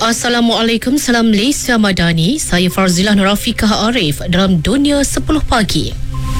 Assalamualaikum, salam Malaysia Madani. Saya Farzilah Nurafikah Arif dalam Dunia 10 Pagi.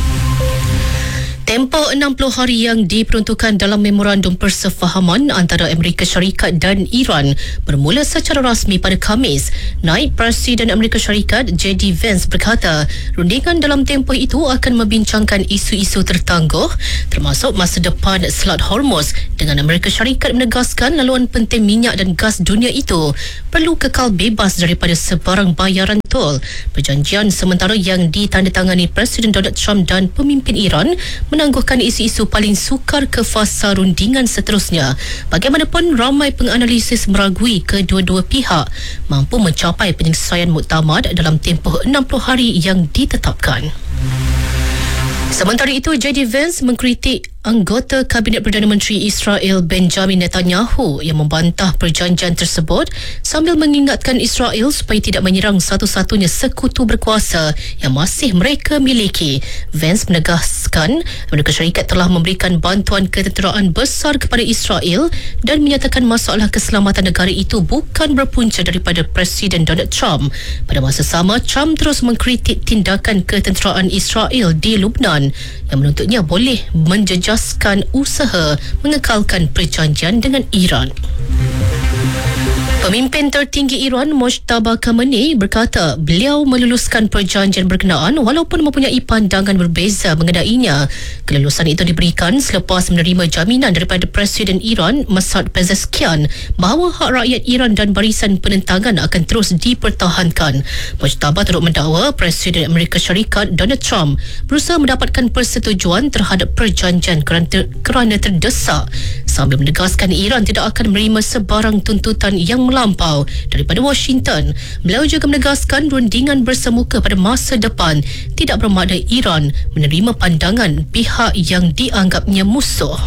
Tempoh 60 hari yang diperuntukkan dalam memorandum persefahaman antara Amerika Syarikat dan Iran bermula secara rasmi pada Khamis. Naib Presiden Amerika Syarikat J.D. Vance berkata, rundingan dalam tempoh itu akan membincangkan isu-isu tertangguh termasuk masa depan Selat Hormuz, dengan Amerika Syarikat menegaskan laluan penting minyak dan gas dunia itu perlu kekal bebas daripada sebarang bayaran tol. Perjanjian sementara yang ditandatangani Presiden Donald Trump dan pemimpin Iran menangguhkan isu-isu paling sukar ke fasa rundingan seterusnya. Bagaimanapun, ramai penganalisis meragui kedua-dua pihak mampu mencapai penyelesaian muktamad dalam tempoh 60 hari yang ditetapkan. Sementara itu, J.D. Vance mengkritik anggota Kabinet Perdana Menteri Israel Benjamin Netanyahu yang membantah perjanjian tersebut sambil mengingatkan Israel supaya tidak menyerang satu-satunya sekutu berkuasa yang masih mereka miliki. Vance menegaskan Amerika Syarikat telah memberikan bantuan ketenteraan besar kepada Israel dan menyatakan masalah keselamatan negara itu bukan berpunca daripada Presiden Donald Trump. Pada masa sama, Trump terus mengkritik tindakan ketenteraan Israel di Lebanon yang menuntutnya boleh menjejaskan usaha mengekalkan perjanjian dengan Iran. Pemimpin tertinggi Iran Mojtaba Khamenei berkata beliau meluluskan perjanjian berkenaan walaupun mempunyai pandangan berbeza mengenainya. Kelulusan itu diberikan selepas menerima jaminan daripada Presiden Iran Masoud Pezeshkian bahawa hak rakyat Iran dan barisan penentangan akan terus dipertahankan. Mojtaba turut mendakwa Presiden Amerika Syarikat Donald Trump berusaha mendapatkan persetujuan terhadap perjanjian kerana terdesak, sambil menegaskan Iran tidak akan menerima sebarang tuntutan yang melampau daripada Washington. Beliau juga menegaskan rundingan bersemuka pada masa depan tidak bermakna Iran menerima pandangan pihak yang dianggapnya musuh.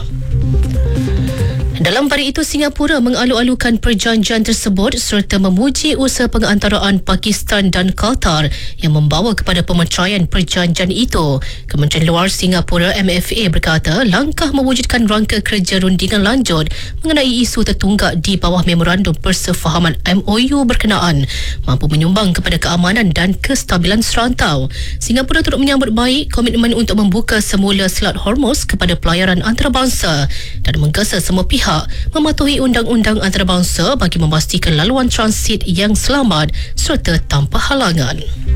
Dalam pada itu, Singapura mengalu-alukan perjanjian tersebut serta memuji usaha pengantaraan Pakistan dan Qatar yang membawa kepada pemeceraian perjanjian itu. Kementerian Luar Singapura MFA berkata langkah mewujudkan rangka kerja rundingan lanjut mengenai isu tertunggak di bawah memorandum persefahaman MOU berkenaan mampu menyumbang kepada keamanan dan kestabilan serantau. Singapura turut menyambut baik komitmen untuk membuka semula Selat Hormuz kepada pelayaran antarabangsa dan menggesa semua pihak mematuhi undang-undang antarabangsa bagi memastikan laluan transit yang selamat serta tanpa halangan.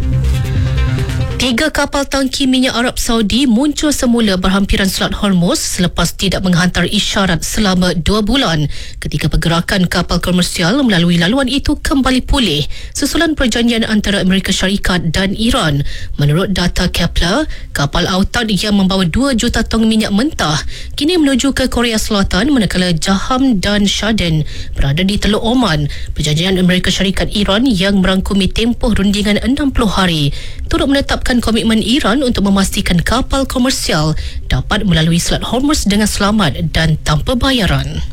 3 kapal tangki minyak Arab Saudi muncul semula berhampiran Selat Hormuz selepas tidak menghantar isyarat selama 2 bulan ketika pergerakan kapal komersial melalui laluan itu kembali pulih susulan perjanjian antara Amerika Syarikat dan Iran. Menurut data Kepler, kapal Autad yang membawa 2 juta tong minyak mentah kini menuju ke Korea Selatan manakala Jaham dan Shaden berada di Teluk Oman. Perjanjian Amerika Syarikat Iran yang merangkumi tempoh rundingan 60 hari turut menetapkan komitmen Iran untuk memastikan kapal komersial dapat melalui Selat Hormuz dengan selamat dan tanpa bayaran.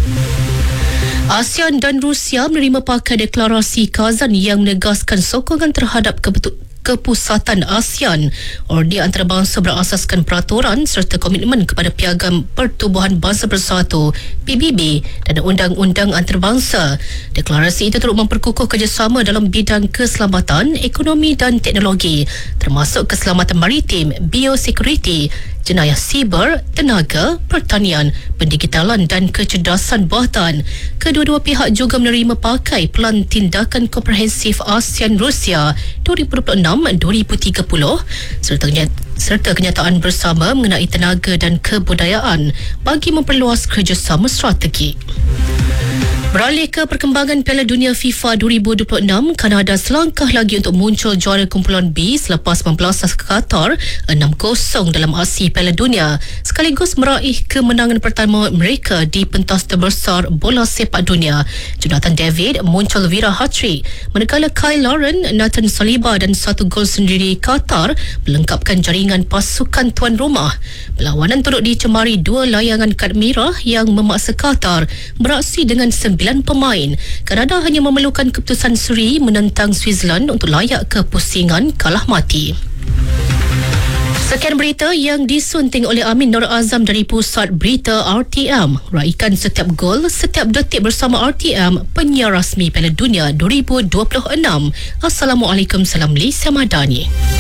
ASEAN dan Rusia menerima pakai deklarasi Kazan yang menegaskan sokongan terhadap kepusatan ASEAN. Ordi antarabangsa berasaskan peraturan serta komitmen kepada Piagam Pertubuhan Bangsa Bersatu PBB dan Undang-Undang Antarabangsa. Deklarasi itu turut memperkukuh kerjasama dalam bidang keselamatan, ekonomi dan teknologi termasuk keselamatan maritim, biosecurity, jenayah siber, tenaga, pertanian, pendigitalan dan kecerdasan buatan. Kedua-dua pihak juga menerima pakai Pelan Tindakan Komprehensif ASEAN-Rusia 2026-2030 serta kenyataan bersama mengenai tenaga dan kebudayaan bagi memperluas kerjasama strategi. Beralih ke perkembangan Piala Dunia FIFA 2026, Kanada selangkah lagi untuk muncul juara kumpulan B selepas membelasas Qatar 6-0 dalam aksi Piala Dunia sekaligus meraih kemenangan pertama mereka di pentas terbesar bola sepak dunia. Jonathan David muncul wira hat-trick manakala Kyle Lauren, Nathan Saliba dan 1 gol sendiri Qatar melengkapkan jaringan pasukan tuan rumah. Perlawanan turut dicemari 2 layangan kad merah yang memaksa Qatar beraksi dengan 9 pemain. Kanada hanya memerlukan keputusan seri menentang Switzerland untuk layak ke pusingan kalah mati. Sekian berita yang disunting oleh Amin Nur Azam dari Pusat Berita RTM. Raikan setiap gol, setiap detik bersama RTM, penyiar rasmi Piala Dunia 2026. Assalamualaikum, salam Malaysia Madani.